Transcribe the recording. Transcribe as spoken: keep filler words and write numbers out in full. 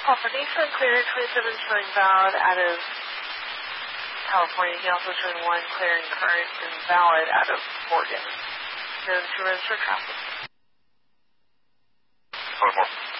Property from clear twenty-seven showing valid out of California. He also showing one clearing current and valid out of Oregon. Known to register traffic. twenty-four.